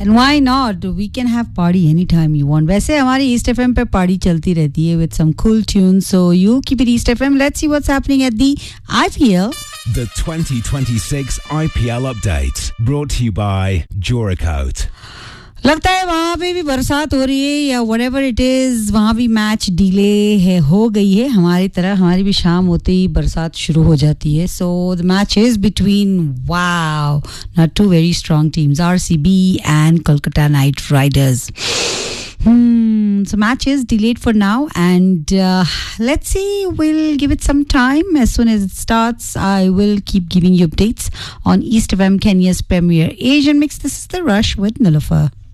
And why not? We can have party anytime you want. वैसे हमारी East FM पे party चलती रहती है with some cool tunes. So you keep it East FM. Let's see what's happening at the IPL. The 2026 IPL update brought to you by Joracoat. लगता है वहाँ पे भी बरसात हो रही है या whatever it is, वहाँ भी मैच डिले है हो गई है हमारी तरह. हमारी भी शाम होते ही बरसात शुरू हो जाती है. So the match is between now two very strong teams, RCB and Kolkata Knight Riders. So match is delayed for now, and let's see, we'll give it some time. As soon as it starts, I will keep giving you updates on East FM, Kenya's premier Asian mix. This is The Rush with Nilofer.